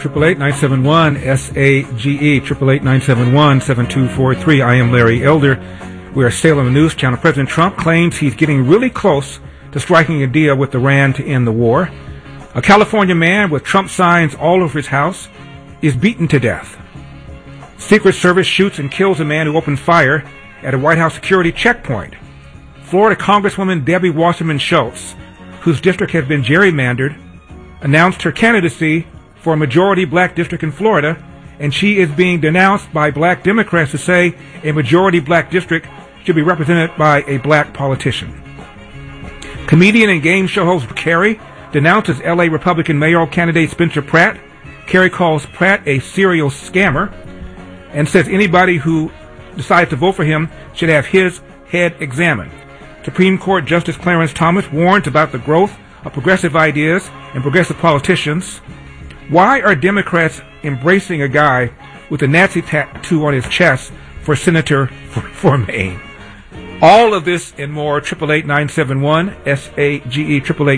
888-971-SAGE, 888-971-7243. I am Larry Elder. We are Salem News Channel. President Trump claims he's getting really close to striking a deal with Iran to end the war. A California man with Trump signs all over his house is beaten to death. Secret Service shoots and kills a man who opened fire at a White House security checkpoint. Florida Congresswoman Debbie Wasserman Schultz, whose district has been gerrymandered, announced her candidacy for a majority black district in Florida, and she is being denounced by black Democrats to say a majority black district should be represented by a black politician. Comedian and game show host Carrie denounces L.A. Republican mayoral candidate Spencer Pratt. Carrie calls Pratt a serial scammer and says anybody who decides to vote for him should have his head examined. Supreme Court Justice Clarence Thomas warns about the growth of progressive ideas and progressive politicians. Why are Democrats embracing a guy with a Nazi tattoo on his chest for senator for Maine? All of this and more, 888-971-SAGE,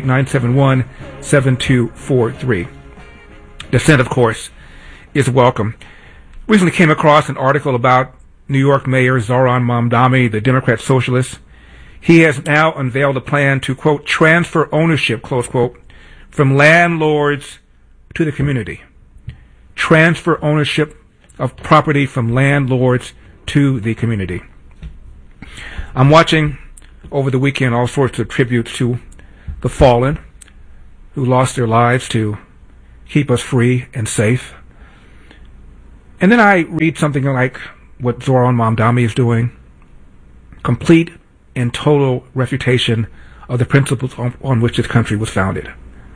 888-971-7243. Dissent, of course, is welcome. Recently came across an article about New York Mayor Zohran Mamdani, the Democrat socialist. He has now unveiled a plan to, quote, transfer ownership, close quote, from landlords to the community. Transfer ownership of property from landlords to the community. I'm watching over the weekend all sorts of tributes to the fallen who lost their lives to keep us free and safe. And then I read something like what Zohran Mamdani is doing, complete and total refutation of the principles on which this country was founded.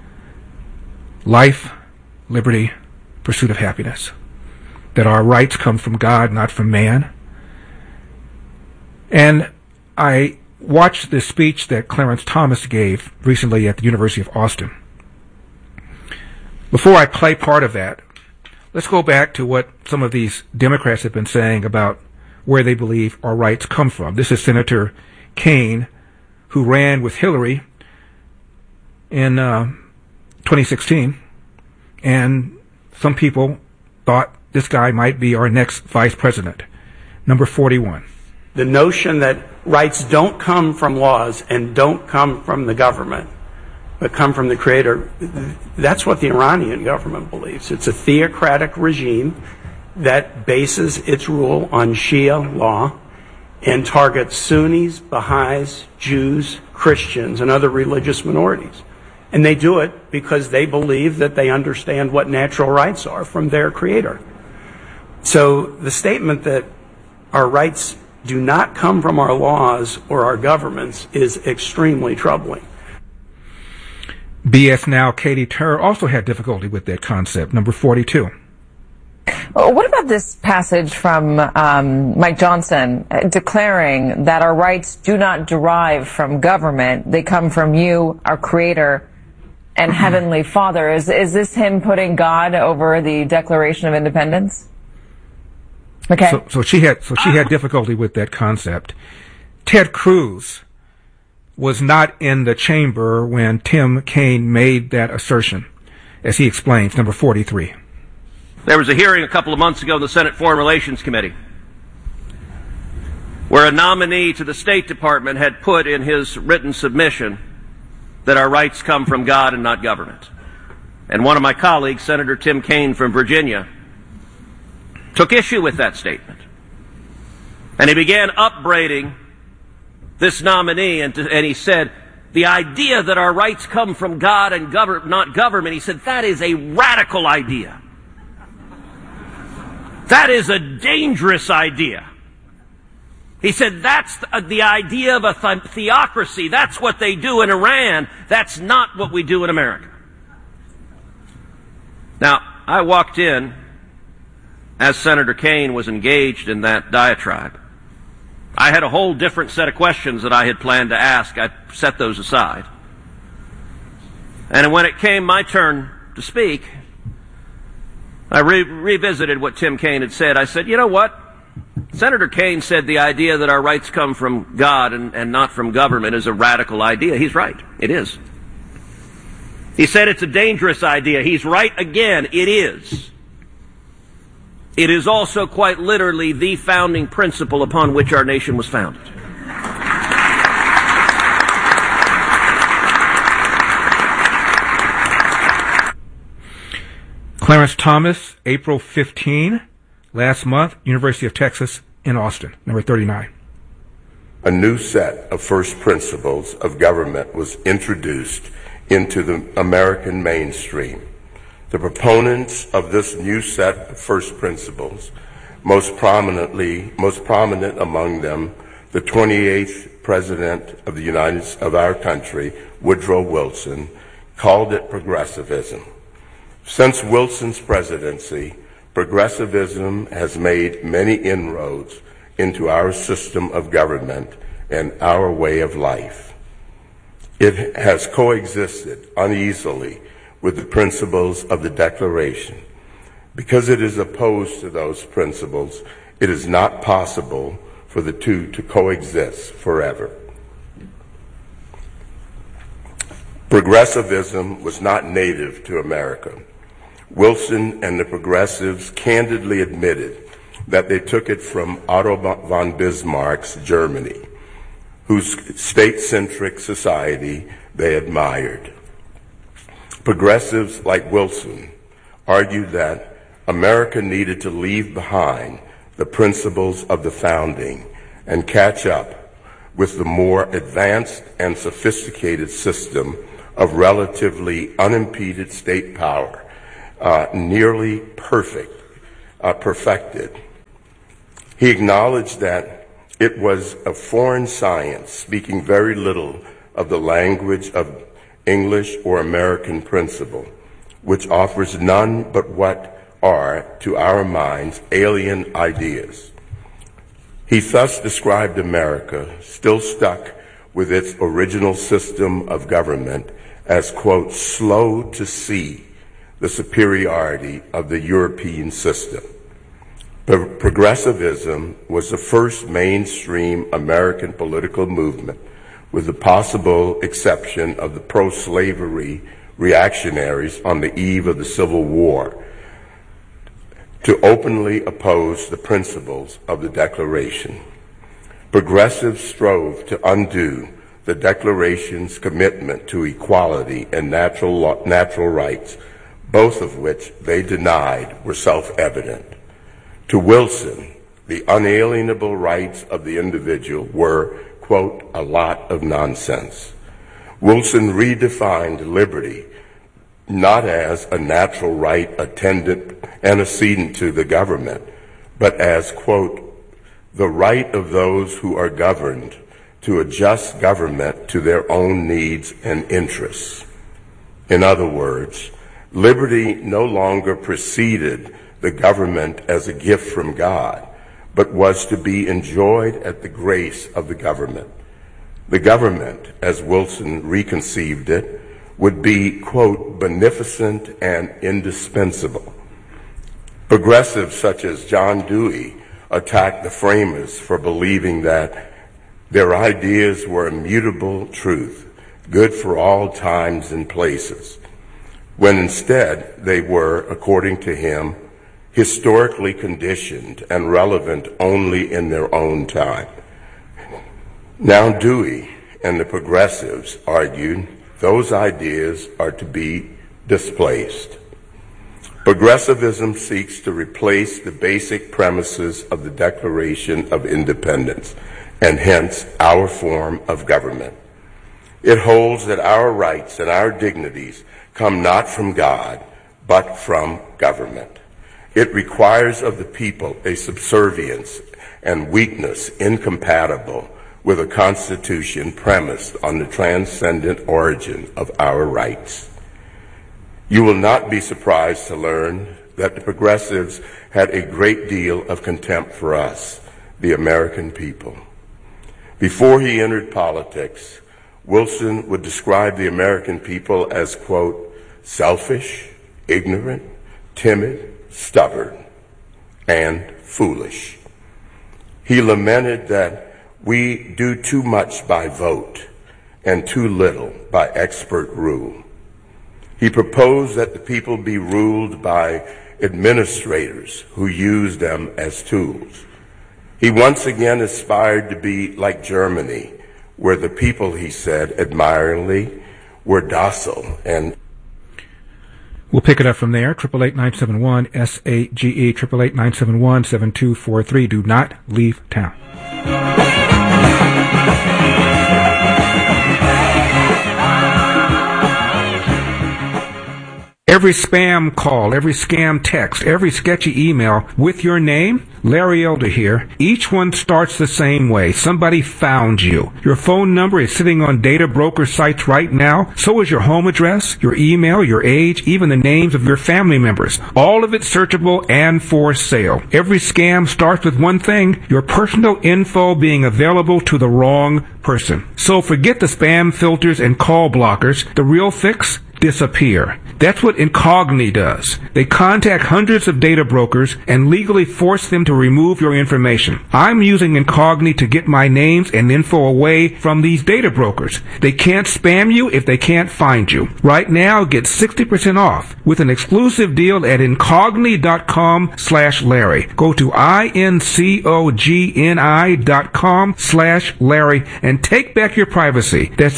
Life, liberty, pursuit of happiness. That our rights come from God, not from man. And I watched this speech that Clarence Thomas gave recently at the University of Austin. Before I play part of that, let's go back to what some of these Democrats have been saying about where they believe our rights come from. This is Senator Kaine, who ran with Hillary in 2016, and some people thought this guy might be our next vice president. Number 41. The notion that rights don't come from laws and don't come from the government, but come from the Creator, that's what the Iranian government believes. It's a theocratic regime that bases its rule on Shia law and targets Sunnis, Baha'is, Jews, Christians, and other religious minorities. And they do it because they believe that they understand what natural rights are from their Creator. So the statement that our rights do not come from our laws or our governments is extremely troubling. BS Now Katie Tur also had difficulty with that concept. Number 42. What about this passage from Mike Johnson declaring that our rights do not derive from government, they come from you, our Creator, and Heavenly Father? Is this him putting God over the Declaration of Independence? Okay. So she had difficulty with that concept. Ted Cruz was not in the chamber when Tim Kaine made that assertion, as he explains. Number 43. There was a hearing a couple of months ago in the Senate Foreign Relations Committee where a nominee to the State Department had put in his written submission that our rights come from God and not government. And one of my colleagues, Senator Tim Kaine from Virginia, took issue with that statement. And he began upbraiding this nominee, and he said, the idea that our rights come from God and not government, he said, that is a radical idea. That is a dangerous idea. He said, that's the idea of a theocracy. That's what they do in Iran. That's not what we do in America. Now, I walked in as Senator Kaine was engaged in that diatribe. I had a whole different set of questions that I had planned to ask. I set those aside. And when it came my turn to speak, I revisited what Tim Kaine had said. I said, you know what? Senator Kaine said the idea that our rights come from God and not from government is a radical idea. He's right. It is. He said it's a dangerous idea. He's right again. It is. It is also quite literally the founding principle upon which our nation was founded. Clarence Thomas, April 15, last month, University of Texas in Austin, number 39. A new set of first principles of government was introduced into the American mainstream. The proponents of this new set of first principles, most prominent among them, the 28th President of our country, Woodrow Wilson, called it progressivism. Since Wilson's presidency, progressivism has made many inroads into our system of government and our way of life. It has coexisted uneasily with the principles of the Declaration. Because it is opposed to those principles, it is not possible for the two to coexist forever. Progressivism was not native to America. Wilson and the progressives candidly admitted that they took it from Otto von Bismarck's Germany, whose state-centric society they admired. Progressives like Wilson argued that America needed to leave behind the principles of the founding and catch up with the more advanced and sophisticated system of relatively unimpeded state power, nearly perfected. He acknowledged that it was a foreign science, speaking very little of the language of English or American principle, which offers none but what are, to our minds, alien ideas. He thus described America, still stuck with its original system of government, as, quote, slow to see the superiority of the European system. Progressivism was the first mainstream American political movement, with the possible exception of the pro-slavery reactionaries on the eve of the Civil War, to openly oppose the principles of the Declaration. Progressives strove to undo the Declaration's commitment to equality and natural rights, both of which they denied were self-evident. To Wilson, the unalienable rights of the individual were, quote, a lot of nonsense. Wilson redefined liberty not as a natural right antecedent to the government, but as, quote, the right of those who are governed to adjust government to their own needs and interests. In other words, liberty no longer preceded the government as a gift from God, but was to be enjoyed at the grace of the government. The government, as Wilson reconceived it, would be, quote, beneficent and indispensable. Progressives such as John Dewey attacked the framers for believing that their ideas were immutable truth, good for all times and places, when instead they were, according to him, historically conditioned and relevant only in their own time. Now Dewey and the progressives argued those ideas are to be displaced. Progressivism seeks to replace the basic premises of the Declaration of Independence, and hence our form of government. It holds that our rights and our dignities come not from God, but from government. It requires of the people a subservience and weakness incompatible with a constitution premised on the transcendent origin of our rights. You will not be surprised to learn that the progressives had a great deal of contempt for us, the American people. Before he entered politics, Wilson would describe the American people as, quote, selfish, ignorant, timid, stubborn, and foolish. He lamented that we do too much by vote and too little by expert rule. He proposed that the people be ruled by administrators who use them as tools. He once again aspired to be like Germany, where the people, he said admiringly, were docile and... We'll pick it up from there. 888-971-SAGE, 888-971-7243. Do not leave town. Every spam call, every scam text, every sketchy email with your name, Larry Elder here, each one starts the same way. Somebody found you. Your phone number is sitting on data broker sites right now. So is your home address, your email, your age, even the names of your family members. All of it searchable and for sale. Every scam starts with one thing, your personal info being available to the wrong person. So forget the spam filters and call blockers. The real fix? Disappear. That's what Incogni does. They contact hundreds of data brokers and legally force them to remove your information. I'm using Incogni to get my names and info away from these data brokers. They can't spam you if they can't find you. Right now, get 60% off with an exclusive deal at Incogni.com/Larry. Go to INCOGNI.com/Larry and take back your privacy. That's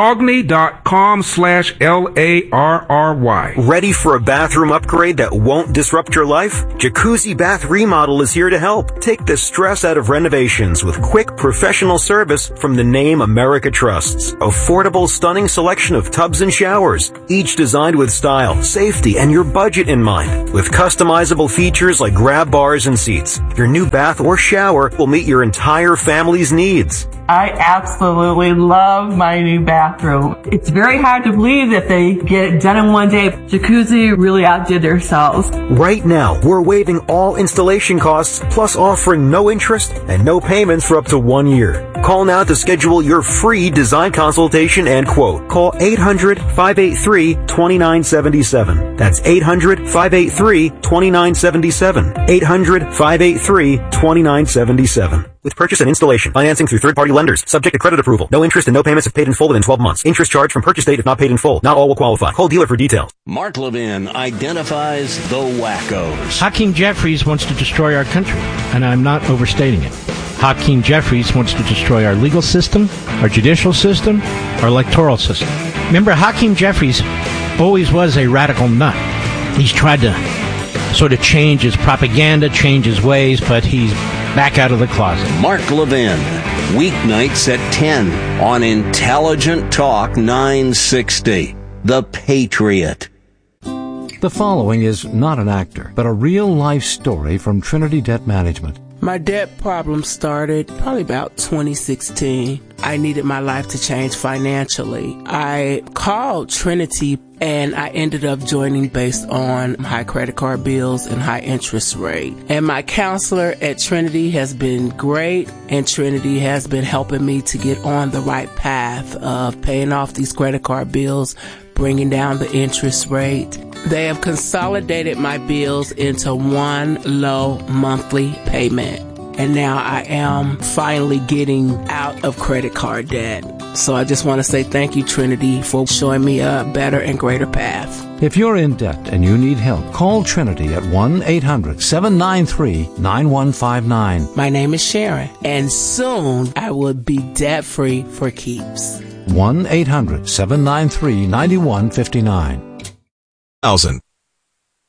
Incogni.com/LARRY. Ready for a bathroom upgrade that won't disrupt your life? Jacuzzi Bath Remodel is here to help. Take the stress out of renovations with quick professional service from the name America trusts. Affordable, stunning selection of tubs and showers, each designed with style, safety, and your budget in mind. With customizable features like grab bars and seats, your new bath or shower will meet your entire family's needs. I absolutely love my new bathroom. It's very hard to believe that they get it done in one day. Jacuzzi really outdid themselves. Right now, we're waiving all installation costs, plus offering no interest and no payments for up to 1 year. Call now to schedule your free design consultation and quote. Call 800-583-2977. That's 800-583-2977. 800-583-2977. With purchase and installation, financing through third-party lenders, subject to credit approval. No interest and no payments if paid in full within 12 months. Interest charged from purchase date if not paid in full. Not all will qualify. Call dealer for details. Mark Levin identifies the wackos. Hakeem Jeffries wants to destroy our country, and I'm not overstating it. Hakeem Jeffries wants to destroy our legal system, our judicial system, our electoral system. Remember, Hakeem Jeffries always was a radical nut. He's tried to sort of change his propaganda, change his ways, but he's back out of the closet. Mark Levin, weeknights at 10 on Intelligent Talk 960. The Patriot. The following is not an actor, but a real-life story from Trinity Debt Management. My debt problem started probably about 2016. I needed my life to change financially. I called Trinity and I ended up joining based on high credit card bills and high interest rate. And my counselor at Trinity has been great, and Trinity has been helping me to get on the right path of paying off these credit card bills, bringing down the interest rate. They have consolidated my bills into one low monthly payment. And now I am finally getting out of credit card debt. So I just want to say thank you, Trinity, for showing me a better and greater path. If you're in debt and you need help, call Trinity at 1-800-793-9159. My name is Sharon, and soon I will be debt-free for keeps. 1-800-793-9159.